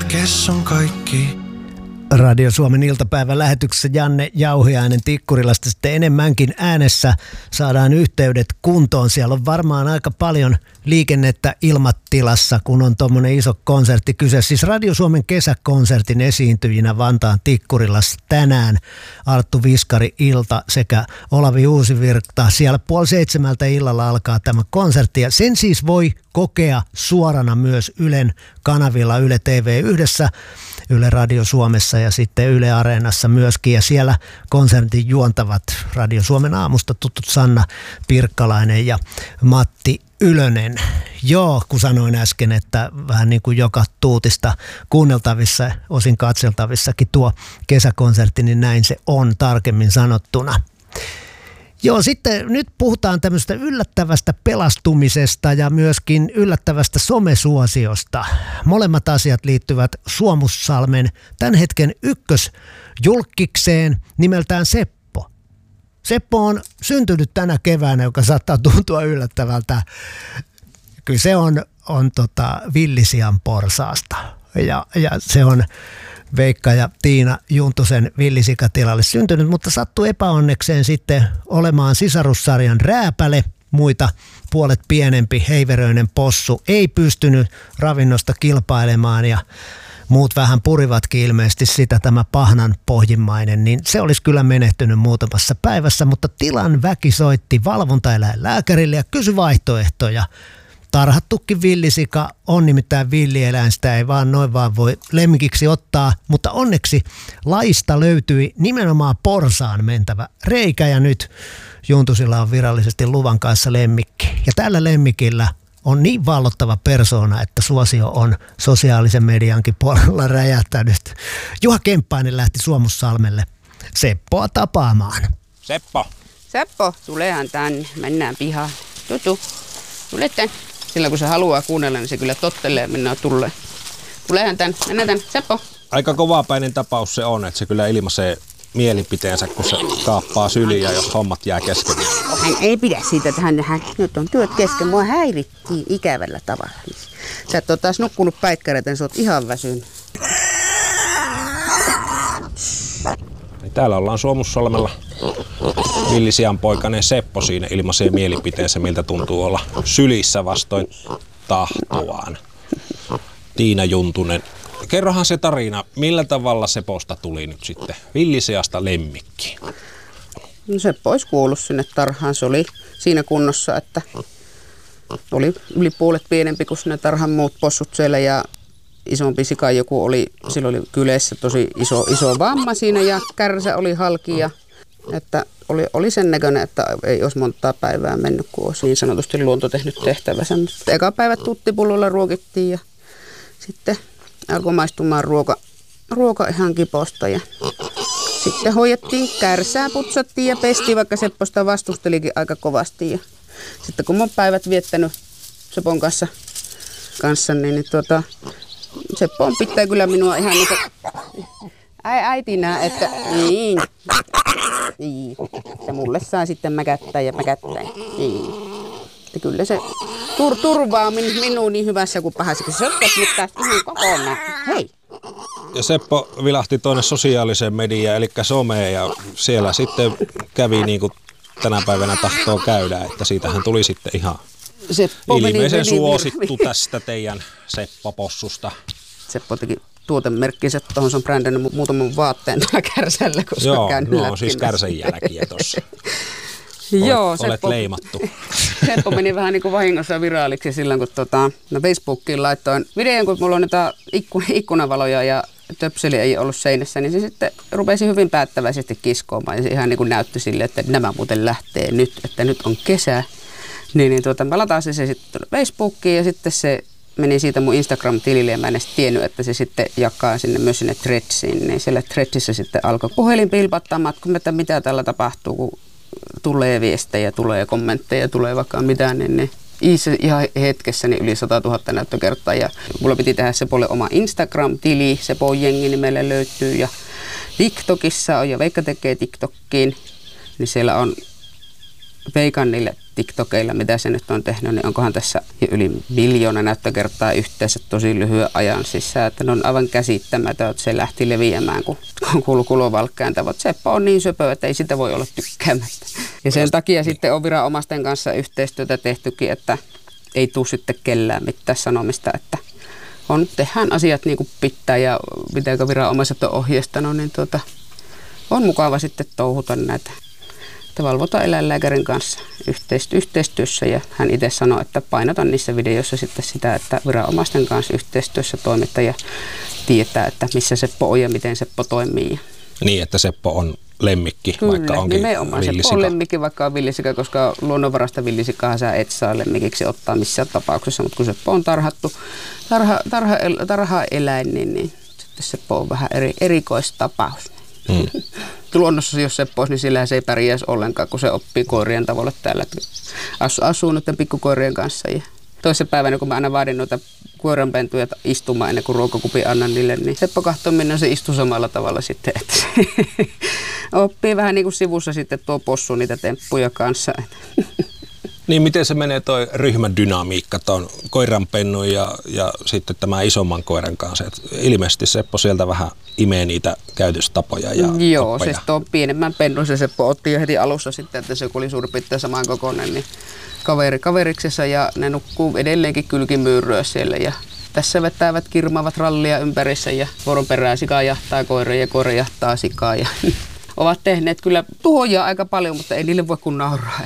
Kes on kaikki. Radio Suomen iltapäivän lähetyksessä Janne Jauhiainen Tikkurilasta sitten enemmänkin äänessä. Saadaan yhteydet kuntoon. Siellä on varmaan aika paljon liikennettä ilmatilassa, kun on tuommoinen iso konsertti kyse. Siis Radio Suomen kesäkonsertin esiintyjinä Vantaan Tikkurilassa tänään Arttu Viskari ilta sekä Olavi Uusivirta. Siellä 6:30 illalla alkaa tämä konsertti ja sen siis voi kokea suorana myös Ylen kanavilla Yle TV yhdessä, Yle Radio Suomessa ja sitten Yle Areenassa myöskin. Ja siellä konsertin juontavat Radio Suomen aamusta tutut Sanna Pirkkalainen ja Matti Ylönen. Joo, kun sanoin äsken, että vähän niin kuin joka tuutista kuunneltavissa, osin katseltavissakin tuo kesäkonsertti, niin näin se on tarkemmin sanottuna. Joo, sitten nyt puhutaan tämmöistä yllättävästä pelastumisesta ja myöskin yllättävästä somesuosiosta. Molemmat asiat liittyvät Suomussalmen tämän hetken ykkösjulkkikseen nimeltään Seppo. Seppo on syntynyt tänä keväänä, joka saattaa tuntua yllättävältä. Kyllä se on villisian porsaasta ja se on Veikka ja Tiina Juntusen villisikatilalle syntynyt, mutta sattui epäonnekseen sitten olemaan sisarussarjan rääpäle. Muita puolet pienempi heiveröinen possu ei pystynyt ravinnosta kilpailemaan ja muut vähän purivatkin ilmeisesti sitä, tämä pahnan pohjimmainen, niin se olisi kyllä menehtynyt muutamassa päivässä, mutta tilan väki soitti valvontaeläinlääkärille ja kysyi vaihtoehtoja. Tarhattukin villisika on nimittäin villieläin, sitä ei vaan noin vaan voi lemmikiksi ottaa, mutta onneksi laista löytyi nimenomaan porsaan mentävä reikä ja nyt Juntusilla on virallisesti luvan kanssa lemmikki. Ja tällä lemmikillä on niin vallottava persoona, että suosio on sosiaalisen mediankin puolella räjähtänyt. Juha Kemppainen lähti Suomussalmelle Seppoa tapaamaan. Seppo, tulehan tänne, mennään pihaan. Tule tänne. Sillä kun se haluaa kuunnella, niin se kyllä tottelee ja mennään tulee. Tulehan tänne, mennään tänne. Seppo. Aika kovapäinen tapaus se on, että se kyllä ilmaisee mielipiteensä, kun se kaappaa syliä, jos hommat jää kesken. Hän ei pidä siitä, että hän nyt on työt kesken. Mua häirittiin ikävällä tavalla. Sä et ole taas nukkunut päikkäreitä, niin sä oot ihan väsynyt. Täällä ollaan Suomussalmella. Villisian poikainen Seppo siinä ilmaisee mielipiteensä, miltä tuntuu olla sylissä vastoin tahtoaan. Tiina Juntunen, kerrohan se tarina, millä tavalla Seposta tuli nyt sitten villisiasta lemmikkiin? No Seppo olisi kuollut sinne tarhaan. Se oli siinä kunnossa, että oli yli puolet pienempi kuin ne tarhan muut possut siellä ja isompi sika joku oli, sillä oli kyleessä tosi iso vamma siinä ja kärsä oli halki ja että oli sen näköinen, että ei olisi montaa päivää mennyt, kun olisi niin sanotusti luonto tehnyt tehtävänsä. Eka päivä tuttipullolla ruokittiin ja sitten alkoi maistumaan ruoka ihan kiposta ja sitten hoidettiin kärsää, putsattiin ja pestiin, vaikka Sepposta vastustelikin aika kovasti. Ja sitten kun mä oon päivät viettänyt Sepon kanssa niin Seppo pitää kyllä minua ihan niin kuin äitinä, että niin, että mulle saa sitten mäkättää. Niin. Että kyllä se turvaa minua niin hyvässä kuin pahassa, kun se on nyt tästä ihan kokonaan. Hei! Ja Seppo vilahti tuonne sosiaaliseen mediaan, eli someen, ja siellä sitten kävi niin kuin tänä päivänä tahtoo käydä, että siitähän tuli sitten ihan ilmeisen suosittu tästä teidän Seppo-possusta. Seppo teki tuotemerkkinsä, tuohon se on brändännyt muutaman vaatteen tällä kärsällä, kun se on käynyt läpi. Joo, siis kärsän jälkiä tuossa. Joo, olet leimattu. Seppo meni vähän niin kuin vahingossa viraaliksi silloin, kun Facebookiin laittoin videon, kun mulla on näitä ikkunavaloja ja töpseli ei ollut seinässä, niin se sitten rupesi hyvin päättäväisesti kiskoamaan ja se ihan niin kuin näytti sille, että nämä muuten lähtee nyt, että nyt on kesä. Mä lataan se sitten Facebookiin ja sitten se meni siitä mun Instagram-tilille ja mä en edes tiennyt, että se sitten jakaa myös sinne Threadsiin. Niin siellä Threadsissä sitten alkoi puhelin pilpattamaan, että mitä tällä tapahtuu, kun tulee viestejä, tulee kommentteja, tulee vaikka mitään, niin ihan hetkessä niin yli 100 000 näyttökertaa. Ja mulla piti tehdä Sepolle oma Instagram-tili, Sepo Jengi nimelle löytyy ja TikTokissa on ja Veikka tekee TikTokkiin, niin siellä on Veikan niille TikTokeilla, mitä se nyt on tehnyt, niin onkohan tässä jo yli 1 miljoona näyttökertaa yhteensä tosi lyhyen ajan sisään. Että ne on aivan käsittämätön, että se lähti leviämään, kun kuului kulovalkkään tavoin. Seppo on niin söpö, että ei sitä voi olla tykkäämättä. Ja sen takia sitten on viranomaisten kanssa yhteistyötä tehtykin, että ei tule sitten kellään mitään sanomista, että tehdään asiat niin kuin pitää ja mitenkä viranomaiset on ohjeistanut, niin on mukava sitten touhuta näitä. Että valvotaan eläinlääkärin kanssa yhteistyössä ja hän itse sanoi, että painotan niissä videoissa sitten sitä, että viranomaisten kanssa yhteistyössä toimittaja tietää, että missä Seppo on ja miten Seppo toimii. Niin, että Seppo on lemmikki, kyllä, vaikka onkin nimenomaan villisika. Seppo on lemmikki, vaikka on villisika, koska luonnonvarasta villisikaha sä et saa lemmikiksi ottaa missään tapauksessa, mutta kun Seppo on tarhaeläin, niin sitten Seppo on vähän erikoistapaus. Luonnossa, jos Seppo olisi, niin sillä se ei pärjäisi ollenkaan, kun se oppii koirien tavalla täällä. Asuu noiden pikkukoirien kanssa. Ja toisen päivänä, kun mä aina vaadin noita koiranpentuja istumaan ennen kuin ruokakupin annan niille, niin Seppo kahtoo minne se istuu samalla tavalla sitten. Että se oppii vähän niin kuin sivussa sitten tuo possu niitä temppuja kanssa. Niin, miten se menee toi ryhmän dynamiikka tuon koiranpennun ja sitten tämän isomman koiran kanssa? Et ilmeisesti Seppo sieltä vähän imee niitä käytöstapoja ja joo, oppeja. siis tuon pienemmän pennun se Seppo otti jo heti alussa sitten, että se oli suurin piirtein saman kokoinen, niin kaveriksessa ja ne nukkuu edelleenkin kylkimyyrryä siellä ja tässä vetävät kirmaavat rallia ympärissä ja vuoron perään sika jahtaa koira ja koira jahtaa sikaa ja ovat tehneet kyllä tuhoja aika paljon, mutta ei niille voi kun nauraa.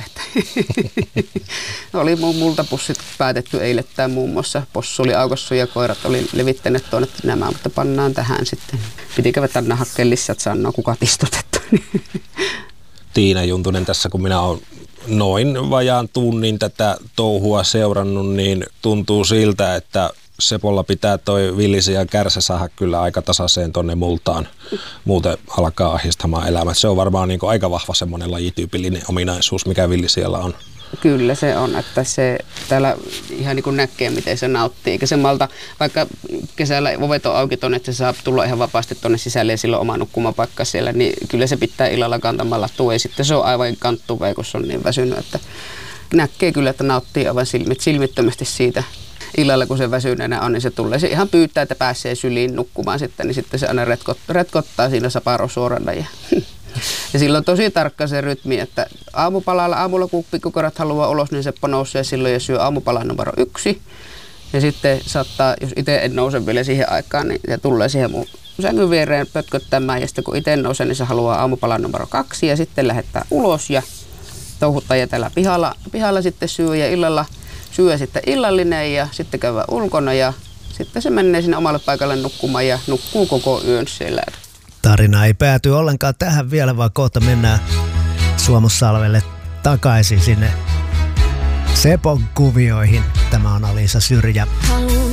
Oli multapussit päätetty eilettäin muun muassa. Possu oli aukossa ja koirat oli levittäneet tuonne nämä, mutta pannaan tähän sitten. Piti käydä hakkeen lisät sanoa, kuka istutettu. Tiina Juntunen tässä, kun minä olen noin vajaan tunnin tätä touhua seurannut, niin tuntuu siltä, että Sepolla pitää toi villisian kärsä saada kyllä aika tasaiseen tonne multaan. Muuten alkaa ahdistamaan elämät. Se on varmaan niin kuin aika vahva semmoinen lajityypillinen ominaisuus, mikä villisialla on. Kyllä se on, että se täällä ihan niin kuin näkee, miten se nauttii. Eikä se malta, vaikka kesällä ovet on auki tuonne, että se saa tulla ihan vapaasti tuonne sisälle ja sillä on oma nukkumapaikka siellä, niin kyllä se pitää illalla kantamalla tuo. Ja sitten se on aivan kanttuva, kun se on niin väsynyt, että näkee kyllä, että nauttii aivan silmittömästi siitä. Illalla, kun se väsyneenä on, niin se tulee. Se ihan pyytää, että pääsee syliin nukkumaan sitten, niin sitten se aina retkottaa siinä saparosuoralla. Ja silloin on tosi tarkka se rytmi, että aamulla kun pikkukoirat haluaa ulos, niin Seppo nousee silloin ja syö aamupalan numero 1. Ja sitten saattaa, jos itse en nouse vielä siihen aikaan, niin se tulee siihen mun sängyn viereen pötköttämään. Ja sitten kun itse nousee, niin se haluaa aamupalan numero 2 ja sitten lähettää ulos ja touhuttaa ja täällä pihalla sitten syö ja illalla syö sitten illallinen ja sitten käydään ulkona ja sitten se menee sinne omalle paikalle nukkumaan ja nukkuu koko yön siellä. Tarina ei pääty ollenkaan tähän vielä, vaan kohta mennään Suomussalvelle takaisin sinne Sepon kuvioihin. Tämä on Alisa Syrjä.